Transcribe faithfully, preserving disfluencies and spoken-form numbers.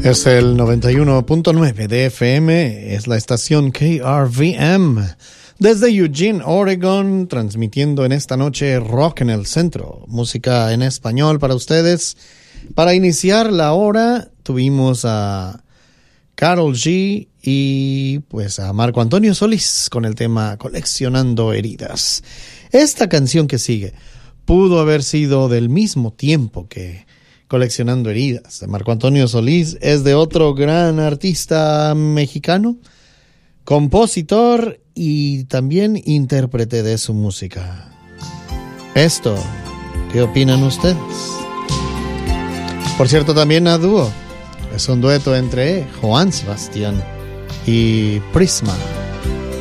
Es el noventa y uno punto nueve de F M, es la estación K R V M. Desde Eugene, Oregon, transmitiendo en esta noche Rock en el Centro, música en español para ustedes. Para iniciar la hora tuvimos a Karol G y pues a Marco Antonio Solís con el tema Coleccionando Heridas. Esta canción que sigue pudo haber sido del mismo tiempo que Coleccionando Heridas de Marco Antonio Solís. Es de otro gran artista mexicano, compositor y también intérprete de su música. Esto, ¿qué opinan ustedes? Por cierto, también a dúo. Es un dueto entre Joan Sebastián y Prisma.